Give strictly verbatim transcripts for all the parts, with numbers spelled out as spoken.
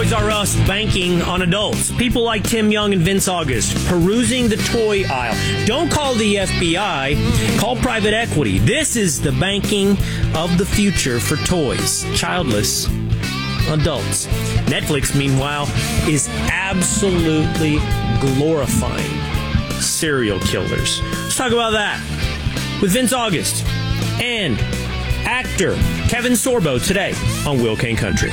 Toys R Us banking on adults. People like Tim Young and Vince August perusing the toy aisle. Don't call the F B I. Call private equity. This is the banking of the future for toys. Childless adults. Netflix, meanwhile, is absolutely glorifying serial killers. Let's talk about that with Vince August and actor Kevin Sorbo today on Will Kane Country.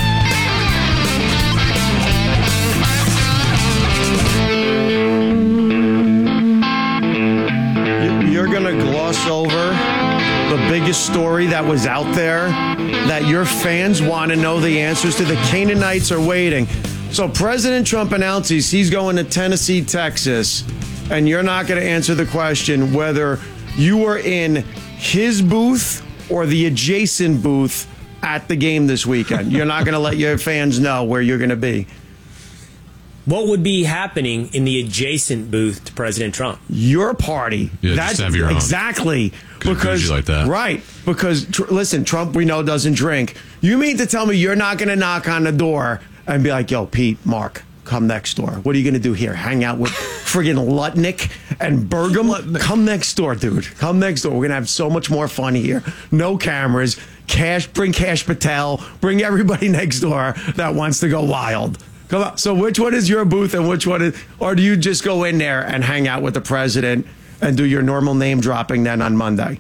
You're going to gloss over the biggest story that was out there that your fans want to know the answers to. The Canaanites are waiting. So President Trump announces he's going to Tennessee, Texas, and you're not going to answer the question whether you were in his booth or the adjacent booth at the game this weekend. You're not going to let your fans know where you're going to be. What would be happening in the adjacent booth to President Trump? Your party. Yeah, That's just have your own. Exactly. Could've Because you like that. Right. Because tr- listen, Trump we know doesn't drink. You mean to tell me you're not going to knock on the door and be like, "Yo, Pete, Mark, come next door. What are you going to do here? Hang out with friggin' Lutnick and Burgum? Come next door, dude. Come next door. We're going to have so much more fun here. No cameras. Cash. Bring Cash Patel. Bring everybody next door that wants to go wild." Come on. So which one is your booth and which one is, or do you just go in there and hang out with the president and do your normal name dropping then on Monday?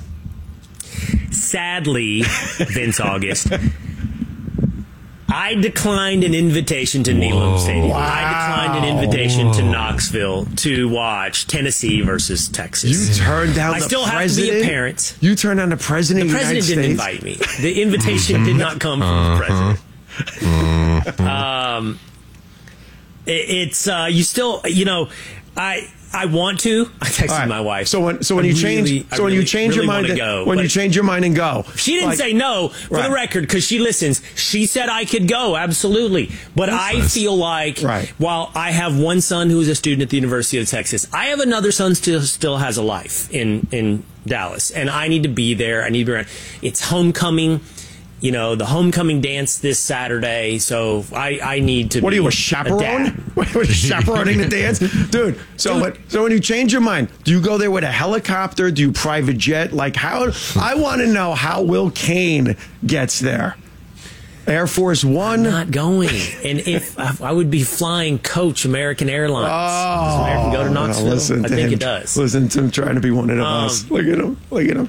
Sadly, Vince August, I declined an invitation to Neyland Stadium. Wow. I declined an invitation to Knoxville to watch Tennessee versus Texas. You turned down I the still president? have to be a parent. You turned down the president The of the president United didn't States? invite me. The invitation did not come from the president. um, it, it's uh, you still, you know, I I want to. I texted All right. my wife. So when so when I you really- change I so when really- you change really your mind wanna and- go, when you but change your mind and go. she didn't like- say no for Right. the record because she listens. She said I could go absolutely, but I nice. feel like Right. while I have one son who is a student at the University of Texas, I have another son still still has a life in in Dallas, and I need to be there. I need to be around. It's homecoming. You know, the homecoming dance this Saturday, so I, I need to What be are you, a chaperone? dad. What are you chaperoning the dance? Dude, so Dude. What, so when you change your mind, do you go there with a helicopter? Do you private jet? Like how I want to know how Will Kane gets there. Air Force One? Not going. And if I would be flying Coach American Airlines. Does American go to Knoxville? Well, listen I to think him. it does. Listen to him trying to be one of Um, us. Look at him. Look at him.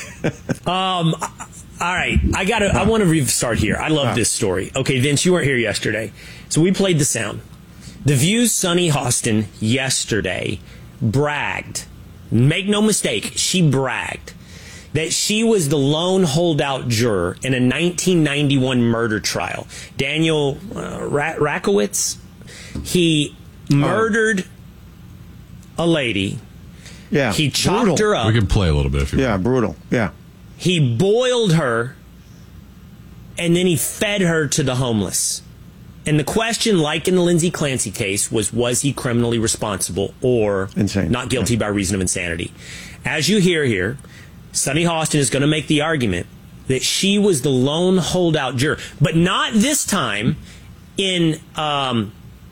Um, all right, I got to. I want to restart here. I love this story. Okay, Vince, you weren't here yesterday, so we played the sound. The View's Sunny Hostin yesterday bragged. Make no mistake, she bragged that she was the lone holdout juror in a nineteen ninety-one murder trial. Daniel uh, Ra- Rakowitz, he murdered a lady. Yeah. He chopped brutal. her up. We can play a little bit if you Yeah, want. brutal. Yeah. He boiled her, and then he fed her to the homeless. And the question, like in the Lindsay Clancy case, was, was he criminally responsible or Insane. not guilty Yeah. by reason of insanity? As you hear here, Sunny Hostin is going to make the argument that she was the lone holdout juror, but not this time in... Um,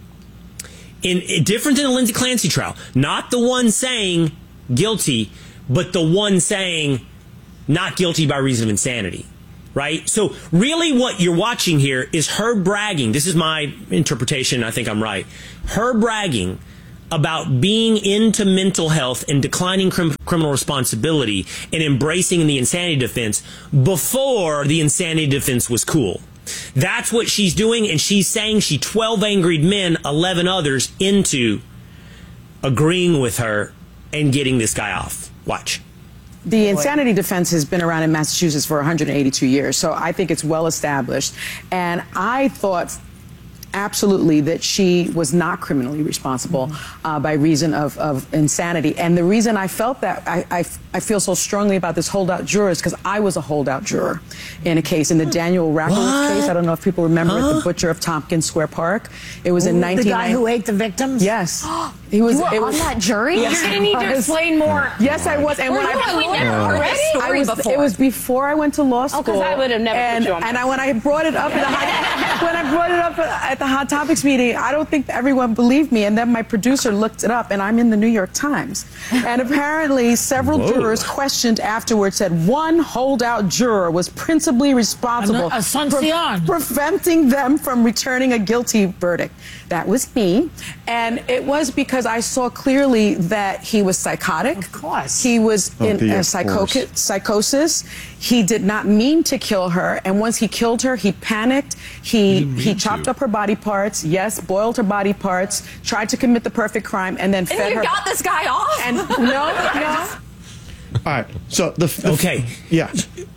in, in different than the Lindsay Clancy trial. Not the one saying guilty, but the one saying not guilty by reason of insanity. Right? So really what you're watching here is her bragging. This is my interpretation. I think I'm right. Her bragging about being into mental health and declining crim- criminal responsibility and embracing the insanity defense before the insanity defense was cool. That's what she's doing, and she's saying she twelve angry men, eleven others into agreeing with her and getting this guy off. Watch. The insanity defense has been around in Massachusetts for one hundred eighty-two years, so I think it's well established. And I thought absolutely that she was not criminally responsible uh, by reason of, of insanity. And the reason I felt that, I, I, I feel so strongly about this holdout juror is because I was a holdout juror in a case, in the Daniel Rakowitz case. I don't know if people remember Huh? it, the butcher of Tompkins Square Park. It was in The nineteen ninety. guy who ate the victims? Yes. He was, You were it on was, that jury? Yes, You're going to need I to was. explain more. Yes, I was. And when I We've never heard this story I was, before. It was before I went to law school. Oh, 'cause I would have never put and, you on And I, when I brought it up in the high when I brought it up at the Hot Topics meeting, I don't think everyone believed me. And then my producer looked it up, and I'm in the New York Times. And apparently, several Whoa. jurors questioned afterwards said one holdout juror was principally responsible for Asuncion. preventing them from returning a guilty verdict. That was me. And it was because I saw clearly that he was psychotic. Of course. He was Oh, in dear, a of psycho- course. psychosis. He did not mean to kill her. And once he killed her, he panicked. He he chopped to. up her body parts. Yes, boiled her body parts. Tried to commit the perfect crime, and then And fed you her. got this guy off? And no, no. All right. So the, the Okay. yeah.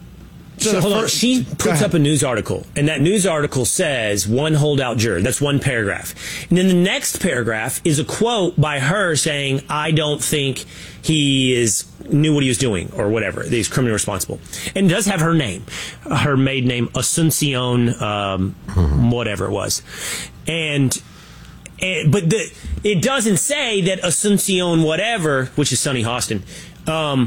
So the hold on. first- She Go puts ahead. up a news article, and that news article says one holdout juror. That's one paragraph. And then the next paragraph is a quote by her saying, I don't think he is knew what he was doing or whatever. That he's criminally responsible. And it does have her name, her maiden name, Asuncion, um, whatever it was. And And, but the, it doesn't say that Asuncion whatever, which is Sunny Hostin, um,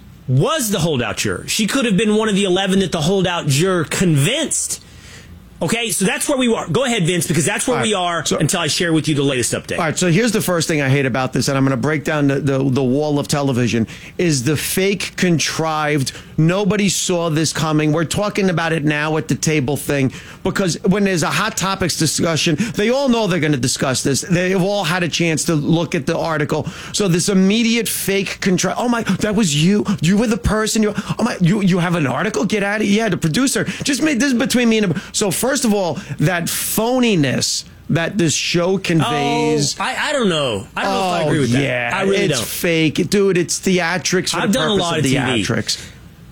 was the holdout juror. She could have been one of the eleven that the holdout juror convinced. Okay, so that's where we are. Go ahead, Vince, because that's where All right, we are so- until I share with you the latest update. All right, so here's the first thing I hate about this, and I'm going to break down the, the, the wall of television, is the fake, contrived, nobody saw this coming. We're talking about it now at the table thing, because when there's a Hot Topics discussion, they all know they're going to discuss this. They've all had a chance to look at the article. So this immediate fake, contrived, oh my, that was you. You were the person. You, oh my, you, you have an article? Get out of here. Yeah, the producer. Just made this between me and the, so first of all, that phoniness that this show conveys. Oh, I, I don't know. I don't know if I agree with that. Yeah, I really it's don't. fake, dude. It's theatrics for I've the done a purpose lot of of T V. theatrics.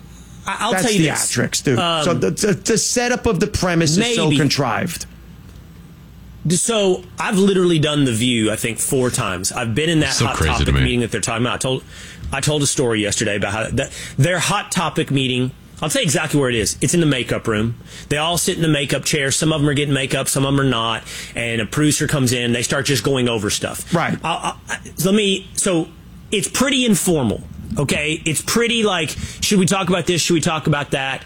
I, I'll That's tell you this. theatrics, dude. Um, so the, the, the setup of the premise is so maybe. contrived. So I've literally done The View, I think, four times. I've been in that So hot crazy to topic me. meeting that they're talking about. I told, I told a story yesterday about how that, their hot topic meeting. I'll tell you exactly where it is. It's in the makeup room. They all sit in the makeup chair. Some of them are getting makeup, some of them are not. And a producer comes in. They start just going over stuff. Right. I'll, I'll, so let me. So it's pretty informal. Okay. It's pretty like, should we talk about this? Should we talk about that?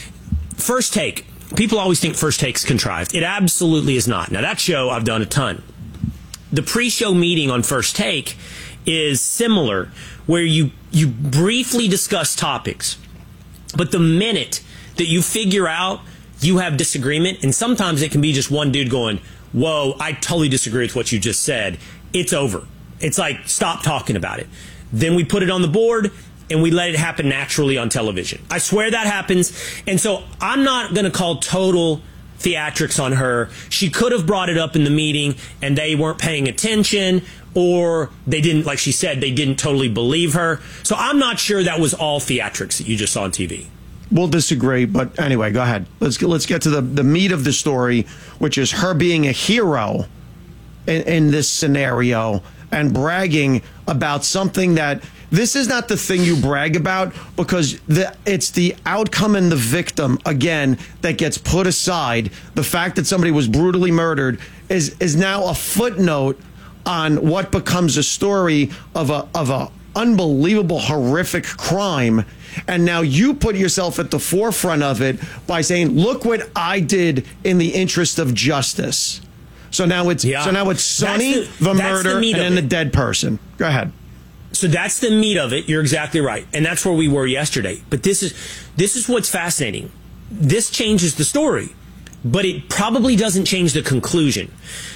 First Take. People always think First Take's contrived. It absolutely is not. Now, that show I've done a ton. The pre-show meeting on First Take is similar, where you you briefly discuss topics, but the minute that you figure out you have disagreement, and sometimes it can be just one dude going, whoa, I totally disagree with what you just said, it's over. It's like, stop talking about it. Then we put it on the board, and we let it happen naturally on television. I swear that happens. And so I'm not going to call total theatrics on her. She could have brought it up in the meeting and they weren't paying attention, or they didn't, like she said, they didn't totally believe her. So I'm not sure that was all theatrics that you just saw on T V. We'll disagree, but anyway, go ahead. Let's get, let's get to the, the meat of the story, which is her being a hero in, in this scenario and bragging about something that this is not the thing you brag about, because the, it's the outcome and the victim, again, that gets put aside. The fact that somebody was brutally murdered is is now a footnote on what becomes a story of a of a unbelievable, horrific crime. And now you put yourself at the forefront of it by saying, look what I did in the interest of justice. So now it's Yeah. so now it's Sonny, That's the- the, that's the murder, meat and of then the it. dead person. Go ahead. So that's the meat of it. You're exactly right. And that's where we were yesterday. But this is this is what's fascinating. This changes the story, but it probably doesn't change the conclusion.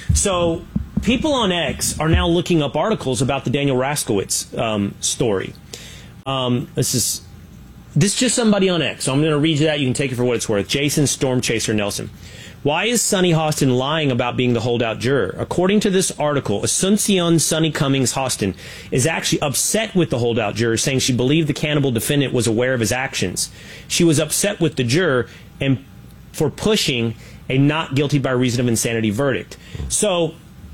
So people on X are now looking up articles about the Daniel Raskowitz um, story. Um, this is this is just somebody on X. So I'm going to read you that. You can take it for what it's worth. Jason Stormchaser Nelson. Why is Sunny Hostin lying about being the holdout juror? According to this article, Asuncion Sunny Cummings Hostin is actually upset with the holdout juror, saying she believed the cannibal defendant was aware of his actions. She was upset with the juror and for pushing a not guilty by reason of insanity verdict. So,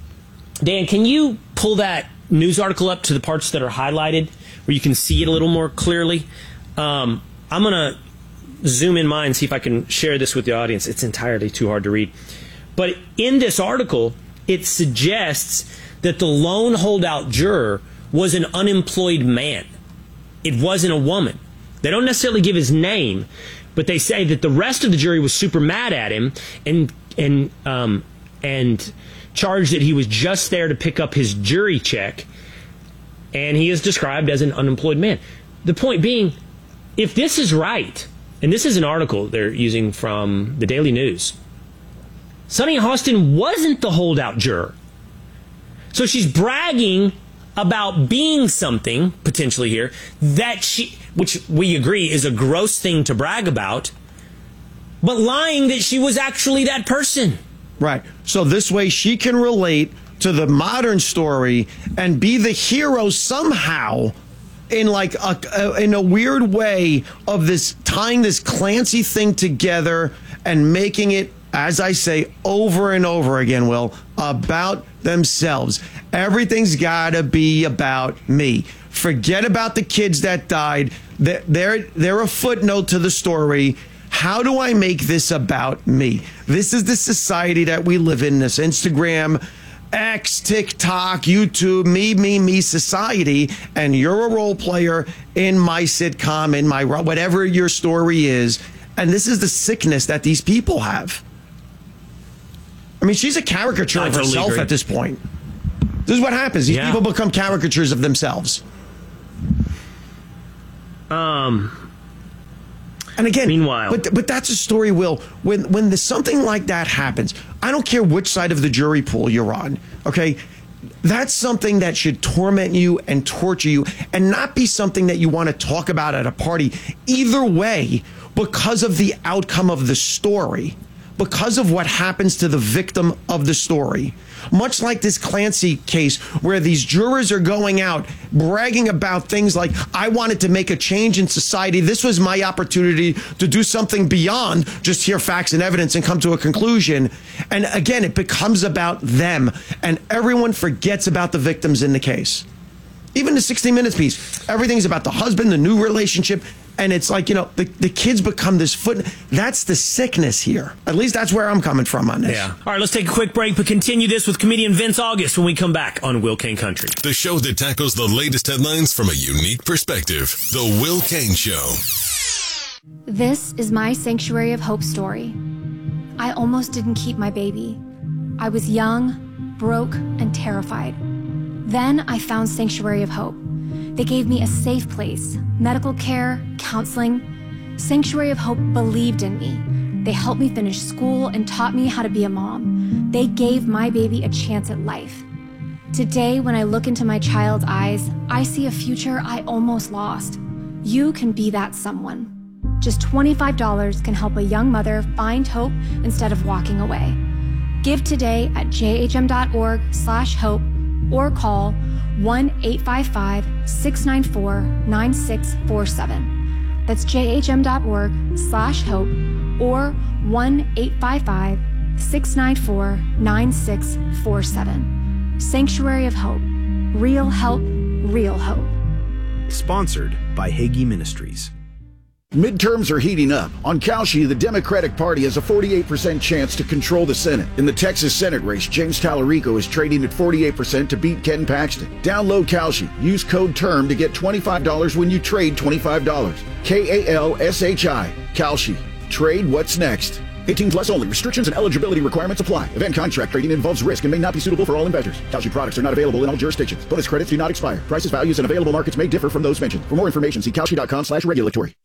Dan, can you pull that news article up to the parts that are highlighted where you can see it a little more clearly? Um, I'm going to zoom in mine, see if I can share this with the audience. It's entirely too hard to read. But in this article, it suggests that the lone holdout juror was an unemployed man. It wasn't a woman. They don't necessarily give his name, but they say that the rest of the jury was super mad at him and and um, and charged that he was just there to pick up his jury check, and he is described as an unemployed man. The point being, if this is right, and this is an article they're using from the Daily News, Sunny Hostin wasn't the holdout juror. So she's bragging about being something, potentially here, that she, which we agree is a gross thing to brag about, but lying that she was actually that person. Right. So this way she can relate to the modern story and be the hero somehow in like a, a in a weird way of this, tying this Clancy thing together and making it, as I say over and over again, Will, about themselves. Everything's got to be about me. Forget about the kids that died. They're, they're a footnote to the story. How do I make this about me? This is the society that we live in, this Instagram, X, TikTok, YouTube, me, me, me society, and you're a role player in my sitcom, in my whatever your story is, and this is the sickness that these people have. I mean, she's a caricature I of totally herself agree. at this point. This is what happens. These Yeah. people become caricatures of themselves. Um, and again, meanwhile, but but that's a story, Will. When when the, something like that happens, I don't care which side of the jury pool you're on. Okay, that's something that should torment you and torture you, and not be something that you want to talk about at a party. Either way, because of the outcome of the story. Because of what happens to the victim of the story. Much like this Clancy case where these jurors are going out bragging about things like, I wanted to make a change in society. This was my opportunity to do something beyond just hear facts and evidence and come to a conclusion. And again, it becomes about them. And everyone forgets about the victims in the case. Even the sixty minutes piece, everything's about the husband, the new relationship. And it's like, you know, the, the kids become this foot. That's the sickness here. At least that's where I'm coming from on this. Yeah. All right, let's take a quick break, but continue this with comedian Vince August when we come back on Will Kane Country. The show that tackles the latest headlines from a unique perspective. The Will Kane Show. This is my Sanctuary of Hope story. I almost didn't keep my baby. I was young, broke, and terrified. Then I found Sanctuary of Hope. They gave me a safe place, medical care, counseling. Sanctuary of Hope believed in me. They helped me finish school and taught me how to be a mom. They gave my baby a chance at life. Today, when I look into my child's eyes, I see a future I almost lost. You can be that someone. Just twenty-five dollars can help a young mother find hope instead of walking away. Give today at jhm.org slash hope or call one eight five five, six nine four, nine six four seven. That's jhm.org slash hope or one eight five five, six nine four, nine six four seven. Sanctuary of Hope. Real help, real hope. Sponsored by Hagee Ministries. Midterms are heating up. On Kalshi, the Democratic Party has a forty-eight percent chance to control the Senate. In the Texas Senate race, James Tallarico is trading at forty-eight percent to beat Ken Paxton. Download Kalshi. Use code TERM to get twenty-five dollars when you trade twenty-five dollars. K A L S H I. Kalshi. Trade what's next. eighteen plus only. Restrictions and eligibility requirements apply. Event contract trading involves risk and may not be suitable for all investors. Kalshi products are not available in all jurisdictions. Bonus credits do not expire. Prices, values, and available markets may differ from those mentioned. For more information, see kalshi.com slash regulatory.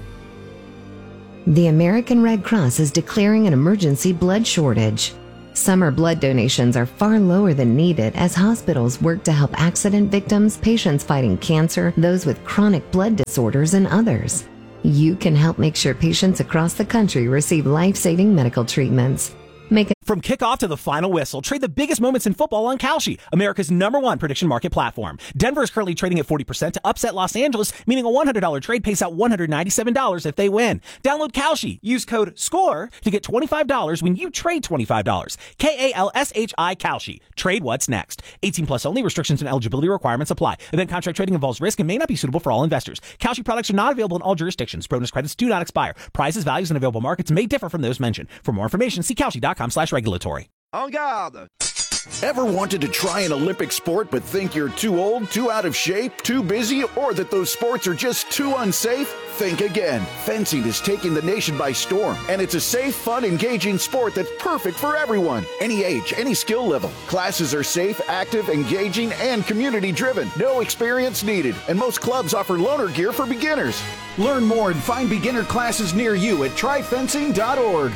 The American Red Cross is declaring an emergency blood shortage. Summer blood donations are far lower than needed as hospitals work to help accident victims, patients fighting cancer, those with chronic blood disorders, and others. You can help make sure patients across the country receive life-saving medical treatments. Make From kickoff to the final whistle, trade the biggest moments in football on Kalshi, America's number one prediction market platform. Denver is currently trading at forty percent to upset Los Angeles, meaning a one hundred dollars trade pays out one hundred ninety-seven dollars if they win. Download Kalshi. Use code SCORE to get twenty-five dollars when you trade twenty-five dollars. K A L S H I Kalshi. Trade what's next. eighteen plus only. Restrictions and eligibility requirements apply. Event contract trading involves risk and may not be suitable for all investors. Kalshi products are not available in all jurisdictions. Bonus credits do not expire. Prices, values, and available markets may differ from those mentioned. For more information, see kalshi.com slash regulatory. En garde! Ever wanted to try an Olympic sport but think you're too old, too out of shape, too busy, or that those sports are just too unsafe? Think again. Fencing is taking the nation by storm, and it's a safe, fun, engaging sport that's perfect for everyone. Any age, any skill level. Classes are safe, active, engaging, and community-driven. No experience needed, and most clubs offer loaner gear for beginners. Learn more and find beginner classes near you at try fencing dot org.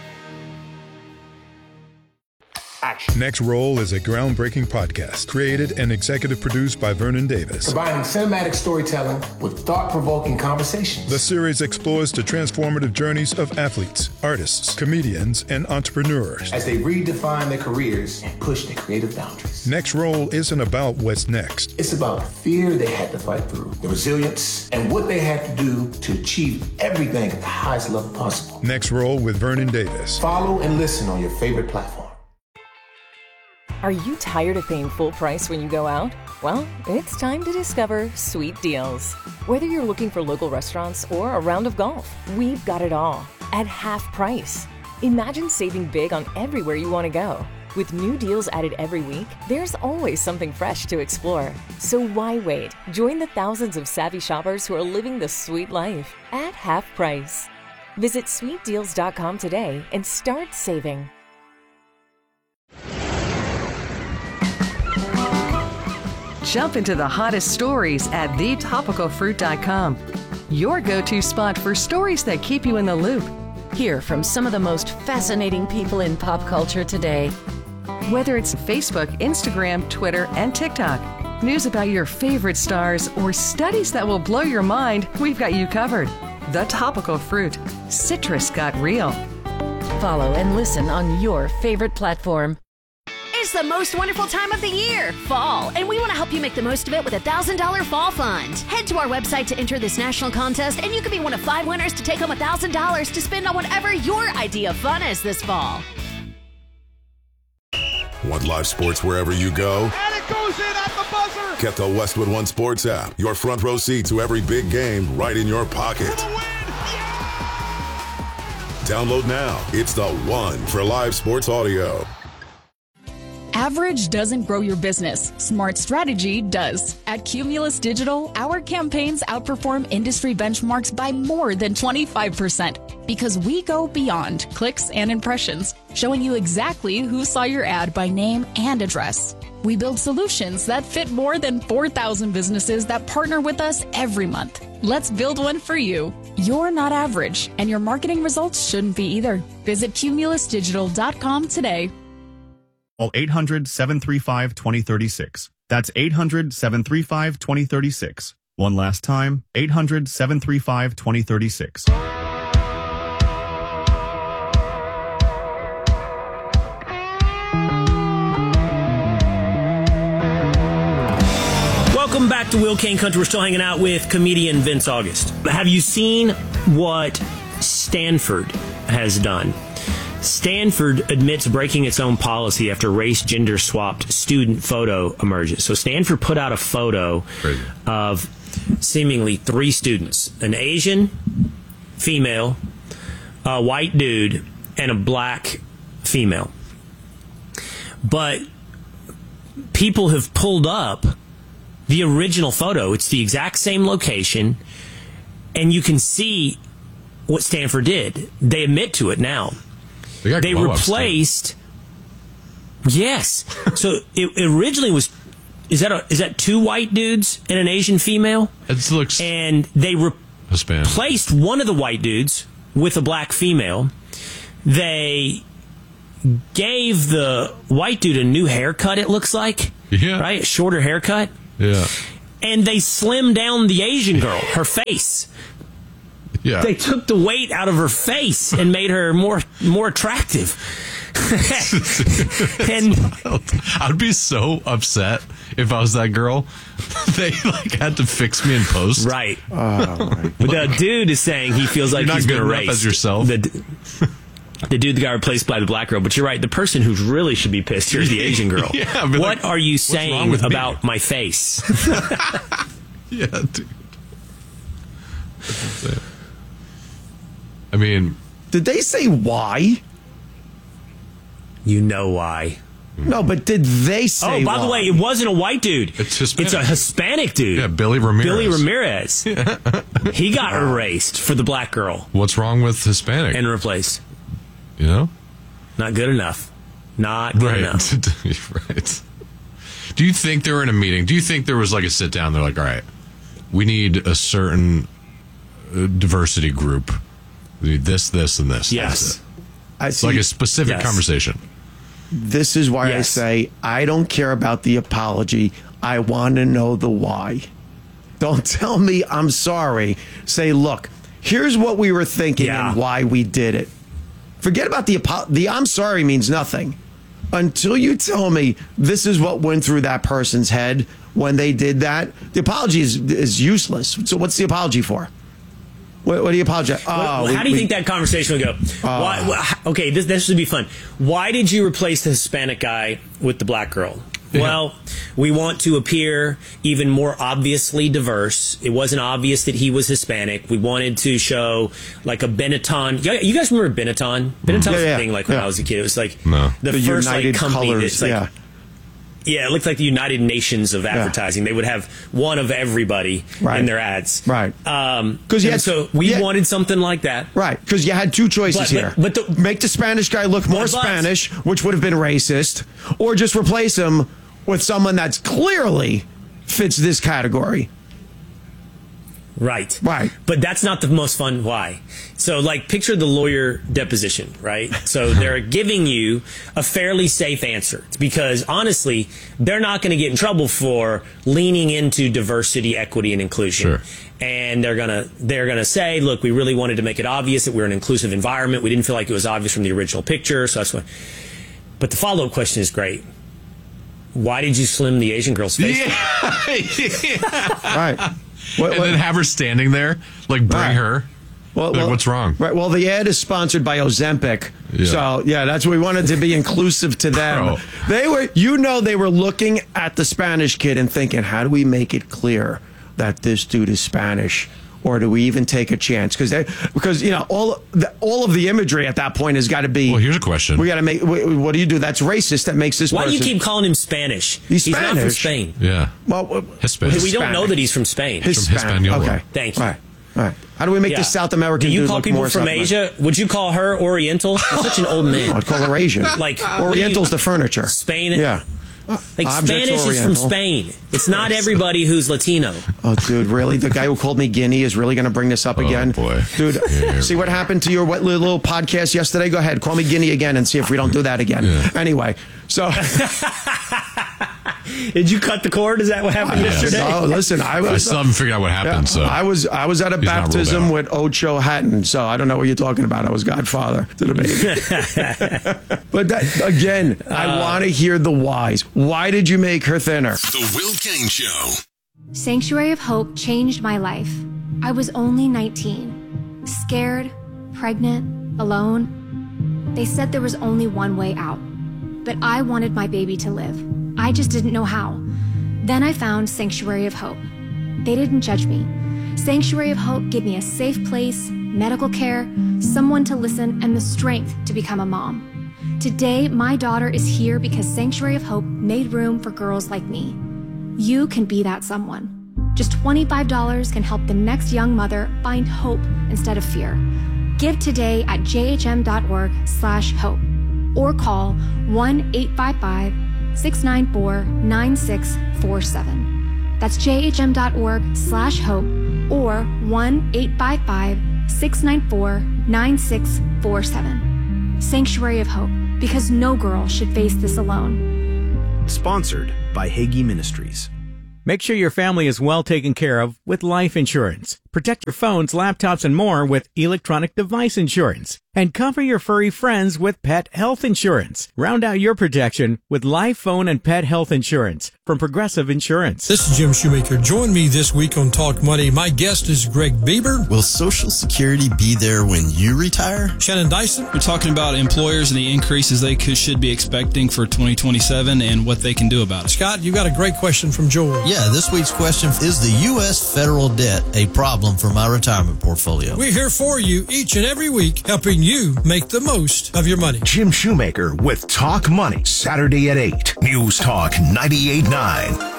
Action. Next Roll is a groundbreaking podcast created and executive produced by Vernon Davis. Combining cinematic storytelling with thought-provoking conversations. The series explores the transformative journeys of athletes, artists, comedians, and entrepreneurs as they redefine their careers and push their creative boundaries. Next Roll isn't about what's next. It's about the fear they had to fight through, the resilience, and what they had to do to achieve everything at the highest level possible. Next Roll with Vernon Davis. Follow and listen on your favorite platform. Are you tired of paying full price when you go out? Well, it's time to discover Sweet Deals. Whether you're looking for local restaurants or a round of golf, we've got it all at half price. Imagine saving big on everywhere you want to go. With new deals added every week, there's always something fresh to explore. So why wait? Join the thousands of savvy shoppers who are living the sweet life at half price. Visit sweet deals dot com today and start saving. Jump into the hottest stories at the topical fruit dot com. Your go-to spot for stories that keep you in the loop. Hear from some of the most fascinating people in pop culture today. Whether it's Facebook, Instagram, Twitter, and TikTok, news about your favorite stars, or studies that will blow your mind, we've got you covered. The Topical Fruit. Citrus got real. Follow and listen on your favorite platform. It's the most wonderful time of the year, fall, and we want to help you make the most of it with a one thousand dollars Fall Fund. Head to our website to enter this national contest, and you could be one of five winners to take home one thousand dollars to spend on whatever your idea of fun is this fall. Want live sports wherever you go? And it goes in at the buzzer! Get the Westwood One Sports app. Your front row seat to every big game right in your pocket. Download now. It's the one for live sports audio. Average doesn't grow your business. Smart strategy does. At Cumulus Digital, our campaigns outperform industry benchmarks by more than twenty-five percent because we go beyond clicks and impressions, showing you exactly who saw your ad by name and address. We build solutions that fit more than four thousand businesses that partner with us every month. Let's build one for you. You're not average, and your marketing results shouldn't be either. Visit cumulus digital dot com today. Call eight hundred, seven three five, two zero three six. That's eight hundred, seven three five, two zero three six. One last time, eight hundred, seven three five, two zero three six. Welcome back to Will Kane Country. We're still hanging out with comedian Vince August. Have you seen what Stanford has done? Stanford admits breaking its own policy after race gender swapped student photo emerges. So Stanford put out a photo Crazy. of seemingly three students, an Asian female, a white dude, and a black female. But people have pulled up the original photo. It's the exact same location, and you can see what Stanford did. They admit to it now. They, they replaced. Yes. So it, it originally was. Is that a, is that two white dudes and an Asian female? It looks. And they re- replaced one of the white dudes with a black female. They gave the white dude a new haircut. It looks like. Yeah. Right, a shorter haircut. Yeah. And they slimmed down the Asian girl, her face. Yeah. They took the weight out of her face and made her more more attractive. And I'd be so upset if I was that girl. They like had to fix me in post. Right. Oh, but the dude is saying he feels like You're he's not been good erased. enough as yourself. The, the dude that got replaced by the black girl. But you're right. The person who really should be pissed here is the Asian girl. Yeah, what like, are you saying about me? my face? Yeah, dude. That's insane. I mean, did they say why? You know why. No, but did they say Oh, by why? the way, it wasn't a white dude. It's Hispanic. It's a Hispanic dude. Yeah, Billy Ramirez. Billy Ramirez. He got erased for the black girl What's wrong with Hispanic? and replaced. you know? Not good enough. Not good Right. enough. Right. Do you think they were in a meeting? Do you think there was like a sit down? They're like, all right, we need a certain uh, diversity group. We need this, this, and this. Yes. That's it. I It's see. like a specific Yes. conversation. This is why I Yes. say I don't care about the apology. I want to know the why. Don't tell me I'm sorry. Say, look, here's what we were thinking Yeah. and why we did it. Forget about the apo- the I'm sorry means nothing until you tell me this is what went through that person's head when they did that. The apology is, is useless. So what's the apology for? What, what do you apologize? Well, Oh, how we- do you we- think that conversation would go? Why, wh- okay, this, this would be fun. Why did you replace the Hispanic guy with the black girl? Yeah. Well, we want to appear even more obviously diverse. It wasn't obvious that he was Hispanic. We wanted to show like a Benetton. You you guys remember Benetton? Benetton Yeah, was yeah, a thing like when yeah. I was a kid. It was like No. the, The first United like company Colors, that's like yeah. yeah, it looked like the United Nations of advertising. They would have one of everybody Right. in their ads. Right. Um, 'Cause you and had- so we yeah. wanted something like that. Right, because you had two choices But- here. but- but the- Make the Spanish guy look more But- but- Spanish, which would have been racist, or just replace him with someone that's clearly fits this category. Right. Right. But that's not the most fun why. So, like, picture the lawyer deposition, right? So they're giving you a fairly safe answer because, honestly, they're not going to get in trouble for leaning into diversity, equity, and inclusion. Sure. And they're gonna they're gonna say, look, we really wanted to make it obvious that we're an inclusive environment. We didn't feel like it was obvious from the original picture, so that's what. But the follow up question is great. Why did you slim the Asian girl's face? Right. What- and what- then have her standing there, like bring Right. her. Well, Like, well- what's wrong? Right. Well, the ad is sponsored by Ozempic. Yeah. So, yeah, that's what we wanted to be inclusive to them. Bro. They were, you know, they were looking at the Spanish kid and thinking, how do we make it clear that this dude is Spanish? Or do we even take a chance? Because they, because you know, all the, all of the imagery at that point has got to be. Well, here's a question. We got to make. wh- What do you do? That's racist. That makes this. Why do you person- keep calling him Spanish? He's not from Spanish. Spain. Yeah. Well, Hispanic. We don't know Hispanic. that he's from Spain. His- From Hispaniola. Okay. Thank you. Right. Right. How do we make Yeah. this South American Do you dude call look people more from South Asia? Would you call her Oriental? You're such an old man. I'd call her Asian. Like Oriental's the furniture. Spain. Yeah. Like Objects Spanish is from Oriental. Spain. It's not everybody who's Latino. Oh, dude, really? The guy who called me Guinea is really going to bring this up Oh, again? boy. Dude, Yeah. see what happened to your wet little little podcast yesterday? Go ahead, call me Guinea again and see if we don't do that again. Yeah. Anyway, so. Did you cut the cord? Is that what happened yesterday? No, listen, I I was. still haven't figured out what happened. Yeah, so I was I was at a He's not ruled baptism out. with Ocho Hatton, so I don't know what you're talking about. I was godfather to the baby. But that, again, I Uh, want to hear the whys. Why did you make her thinner? The Will Kane Show. Sanctuary of Hope changed my life. I was only nineteen, scared, pregnant, alone. They said there was only one way out, but I wanted my baby to live. I just didn't know how. Then I found Sanctuary of Hope. They didn't judge me. Sanctuary of Hope gave me a safe place, medical care, someone to listen, and the strength to become a mom. Today, my daughter is here because Sanctuary of Hope made room for girls like me. You can be that someone. Just twenty-five dollars can help the next young mother find hope instead of fear. Give today at jhm.org slash hope or call one eight five five, six nine four, nine six four seven. That's jhm.org slash hope or one eight five five, six nine four, nine six four seven. Sanctuary of Hope, because no girl should face this alone. Sponsored by Hagee Ministries. Make sure your family is well taken care of with life insurance. Protect your phones, laptops, and more with electronic device insurance. And cover your furry friends with pet health insurance. Round out your protection with life, phone, and pet health insurance from Progressive Insurance. This is Jim Shoemaker. Join me this week on Talk Money. My guest is Greg Bieber. Will Social Security be there when you retire? Shannon Dyson. We're talking about employers and the increases they could, should be expecting for twenty twenty-seven and what they can do about it. Scott, you got a great question from Joel. Yeah, Yeah, this week's question is the U S federal debt a problem for my retirement portfolio? We're here for you each and every week, helping you make the most of your money. Jim Shoemaker with Talk Money, Saturday at eight. News Talk ninety-eight point nine.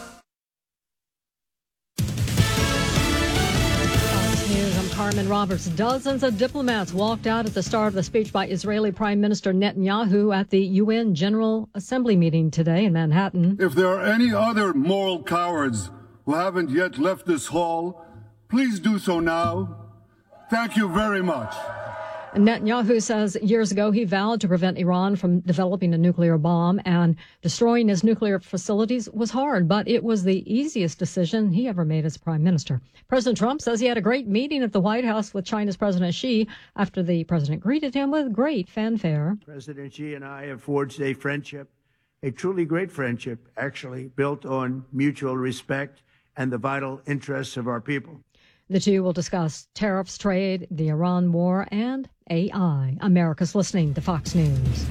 Carmen Roberts. Dozens of diplomats walked out at the start of the speech by Israeli Prime Minister Netanyahu at the U N General Assembly meeting today in Manhattan. If there are any other moral cowards who haven't yet left this hall, please do so now. Thank you very much. Netanyahu says years ago he vowed to prevent Iran from developing a nuclear bomb, and destroying his nuclear facilities was hard, but it was the easiest decision he ever made as prime minister. President Trump says he had a great meeting at the White House with China's President Xi after the president greeted him with great fanfare. President Xi and I have forged a friendship, a truly great friendship, actually, built on mutual respect and the vital interests of our people. The two will discuss tariffs, trade, the Iran war, and A I. America's listening to Fox News.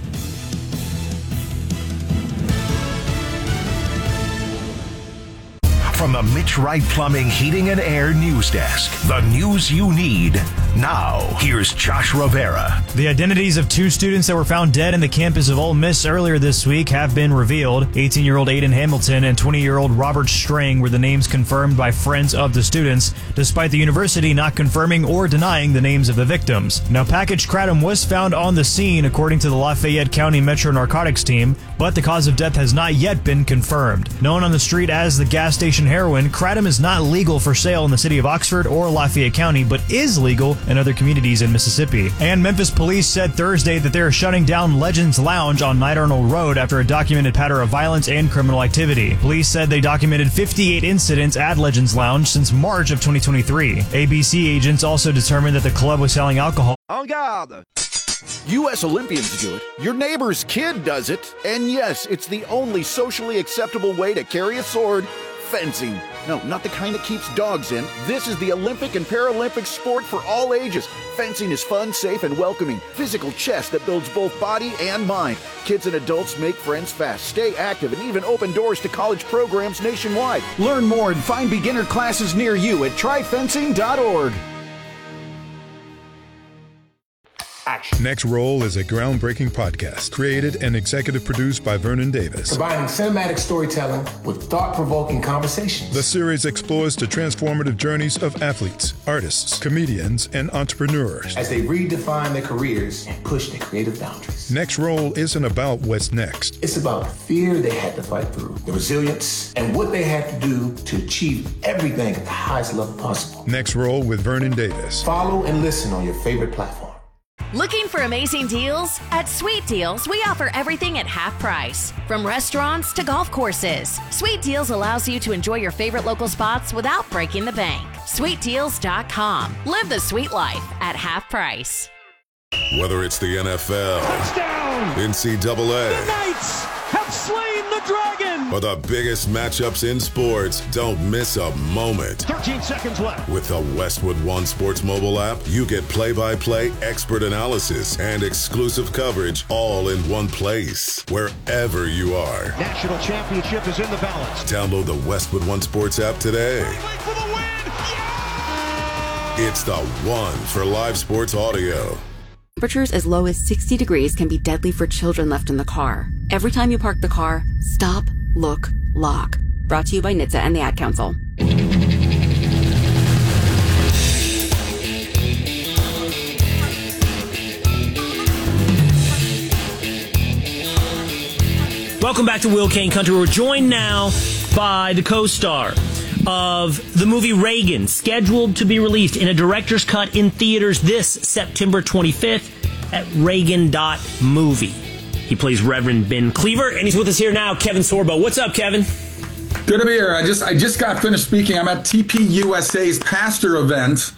From the Mitch Wright Plumbing, Heating, and Air News Desk, the news you need now. Here's Josh Rivera. The identities of two students that were found dead in the campus of Ole Miss earlier this week have been revealed. eighteen-year-old Aiden Hamilton and twenty-year-old Robert Strang were the names confirmed by friends of the students, despite the university not confirming or denying the names of the victims. Now, packaged kratom was found on the scene, according to the Lafayette County Metro Narcotics team, but the cause of death has not yet been confirmed. Known on the street as the gas station heroin, kratom is not legal for sale in the city of Oxford or Lafayette County, but is legal in other communities in Mississippi. And Memphis police said Thursday that they are shutting down Legends Lounge on Knight Arnold Road after a documented pattern of violence and criminal activity. Police said they documented fifty-eight incidents at Legends Lounge since March of twenty twenty-three. A B C agents also determined that the club was selling alcohol. En garde! U S Olympians do it, your neighbor's kid does it, and yes, it's the only socially acceptable way to carry a sword. Fencing. No, not the kind that keeps dogs in. This is the Olympic and Paralympic sport for all ages. Fencing is fun, safe, and welcoming. Physical chess that builds both body and mind. Kids and adults make friends fast, stay active, and even open doors to college programs nationwide. Learn more and find beginner classes near you at try fencing dot org. Action. Next Roll is a groundbreaking podcast created and executive produced by Vernon Davis. Combining cinematic storytelling with thought-provoking conversations. The series explores the transformative journeys of athletes, artists, comedians, and entrepreneurs as they redefine their careers and push their creative boundaries. Next Roll isn't about what's next. It's about the fear they had to fight through, the resilience, and what they had to do to achieve everything at the highest level possible. Next Roll with Vernon Davis. Follow and listen on your favorite platform. Looking for amazing deals? At Sweet Deals, we offer everything at half price. From restaurants to golf courses, Sweet Deals allows you to enjoy your favorite local spots without breaking the bank. sweet deals dot com. Live the sweet life at half price. Whether it's the N F L, touchdown, N C double A, the Knights have slain the dragon, or the biggest matchups in sports, don't miss a moment. thirteen seconds left. With the Westwood One Sports mobile app, you get play-by-play, expert analysis, and exclusive coverage all in one place, wherever you are. National championship is in the balance. Download the Westwood One Sports app today. For the win. Yeah! It's the one for live sports audio. Temperatures as low as sixty degrees can be deadly for children left in the car. Every time you park the car, stop, look, lock. Brought to you by N H T S A and the Ad Council. Welcome back to Will Kane Country. We're joined now by the co-star of the movie Reagan, scheduled to be released in a director's cut in theaters this September twenty-fifth at Reagan dot movie. He plays Reverend Ben Cleaver, and he's with us here now, Kevin Sorbo. What's up, Kevin? Good to be here. I just I just got finished speaking. I'm at T P U S A's pastor event